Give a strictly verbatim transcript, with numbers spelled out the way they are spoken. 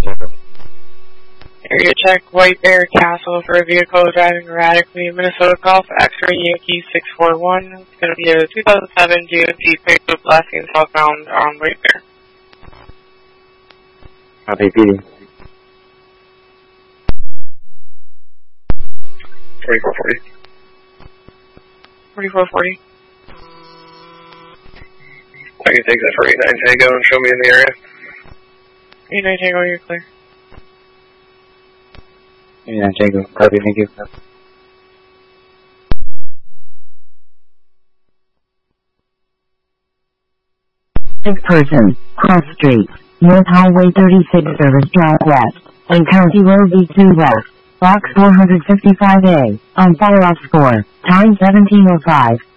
Area check, White Bear Castle for a vehicle driving erratically. Minnesota Golf X-ray Yankee six four one. It's going to be a two thousand seven G M C pickup lasting southbound on White Bear. Copy, P D. forty-four forty. forty-four forty. I can take that for eighty-nine Tango and show me in the area. eighty-nine Tango, you're clear. eighty-nine Tango, copy, thank you. Six person, cross street, North Highway thirty-six Service Drive West, and County Road V two West, Box four fifty-five A, on fire off score, time seventeen oh five.